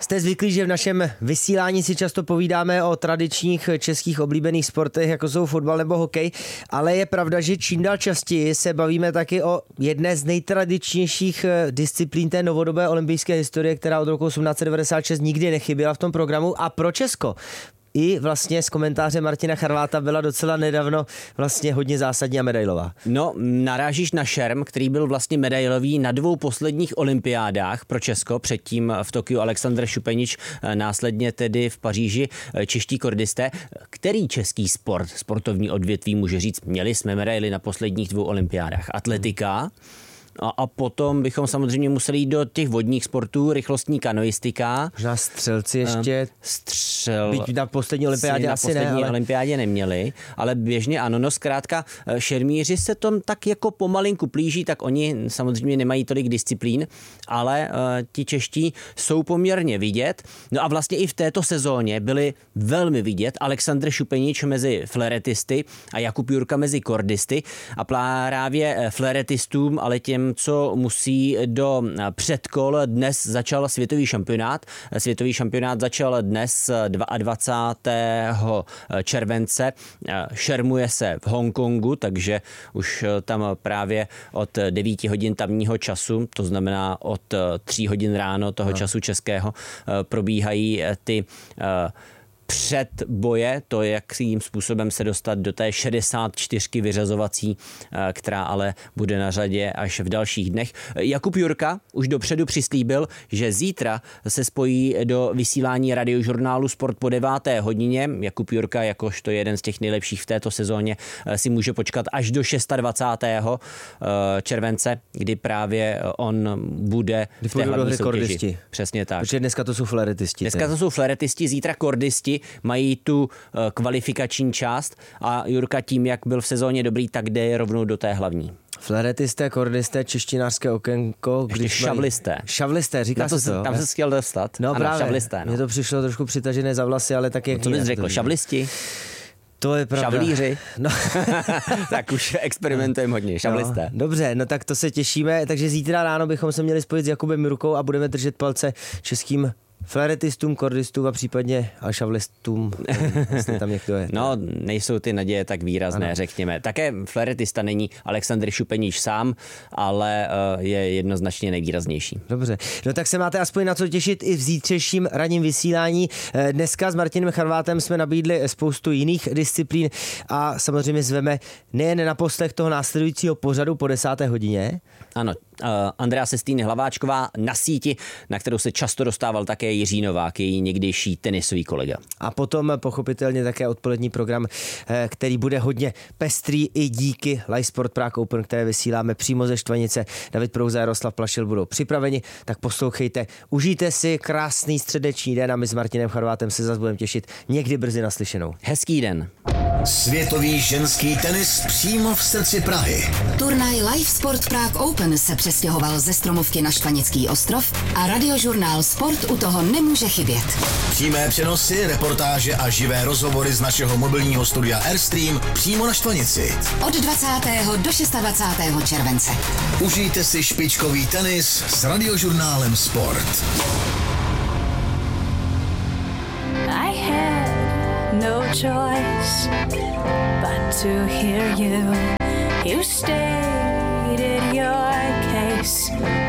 Jste zvyklí, že v našem vysílání si často povídáme o tradičních českých oblíbených sportech, jako jsou fotbal nebo hokej, ale je pravda, že čím dál častěji se bavíme taky o jedné z nejtradičnějších disciplín té novodobé olympijské historie, která od roku 1896 nikdy nechyběla v tom programu. A pro Česko i vlastně z komentáře Martina Charváta byla docela nedávno vlastně hodně zásadní a medailová. No, narážíš na šerm, který byl vlastně medailový na 2 posledních olympiádách pro Česko, předtím v Tokiu Alexandr Šupenič, následně tedy v Paříži čeští kordisté. Který český sportovní odvětví může říct, měli jsme medaily na posledních 2 olympiádách? Atletika. A potom bychom samozřejmě museli jít do těch vodních sportů, rychlostní kanoistika. Možná střelci ještě. Byť na poslední olympiádě asi ne. Na poslední olympiádě neměli, ale běžně ano. No zkrátka, šermíři se tom tak jako pomalinku plíží, tak oni samozřejmě nemají tolik disciplín, ale ti čeští jsou poměrně vidět. No a vlastně i v této sezóně byli velmi vidět Alexandr Šupenič mezi fleretisty a Jakub Jurka mezi kordisty a právě fleretistům, ale těm, co musí do předkol, dnes začal světový šampionát. Světový šampionát začal dnes 22. července. Šermuje se v Hongkongu, takže už tam právě od 9 hodin tamního času, to znamená od 3 hodin ráno toho času českého, probíhají ty předboje, to jakým způsobem se dostat do té 64 vyřazovací, která ale bude na řadě až v dalších dnech. Jakub Jurka už dopředu přislíbil, že zítra se spojí do vysílání radiožurnálu Sport po 9. hodině. Jakub Jurka, jakožto jeden z těch nejlepších v této sezóně, si může počkat až do 26. července, kdy právě on bude v té hlavní soutěži. Kordisti. Přesně tak. Protože dneska to jsou fleretisti. Dneska to jsou fleretisti, zítra kordisti mají tu kvalifikační část a Jurka tím, jak byl v sezóně dobrý, tak jde rovnou do té hlavní. Fleretisté, kordisté, češtinářské okénko. Ještě šavlisté. Šavlisté, říká se to. Tam se chtěl dostat. No ano, právě, šavlisté. No. Mně to přišlo trošku přitažené za vlasy, ale tak jak... Co bys řekl, šavlisti? To je pravda. Šavlíři? No. Tak už experimentujeme hodně, šavlisté. No, dobře, no tak to se těšíme, takže zítra ráno bychom se měli spojit s Jakubem Jurkou a budeme držet palce českým fleretistům, kordistům a případně šavlistům, jestli tam někdo je. No, nejsou ty naděje tak výrazné, ano. Řekněme. Také fleretista není Alexandr Šupenič sám, ale je jednoznačně nejvýraznější. Dobře, no tak se máte aspoň na co těšit i v zítřejším ranním vysílání. Dneska s Martinem Charvátem jsme nabídli spoustu jiných disciplín a samozřejmě zveme nejen na poslech toho následujícího pořadu po 10. hodině. Ano, Andrea Sestýny Hlaváčková na síti, na kterou se často dostával také Jiří Novák, její někdejší tenisový kolega. A potom pochopitelně také odpolední program, který bude hodně pestrý i díky Live Sport Prague Open, které vysíláme přímo ze Štvanice. David Prouza a Jaroslav Plašil budou připraveni, tak poslouchejte. Užijte si krásný středeční den a my s Martinem Charvátem se zase budeme těšit někdy brzy naslyšenou. Hezký den. Světový ženský tenis přímo v srdci Prahy. Turnaj Live Sport Prague Open se přestěhoval ze Stromovky na Štvanický ostrov a radiožurnál Sport u toho nemůže chybět. Přímé přenosy, reportáže a živé rozhovory z našeho mobilního studia Airstream přímo na Štvanici. Od 20. do 26. července. Užijte si špičkový tenis s radiožurnálem Sport. I had no choice but to hear you. You stated your case.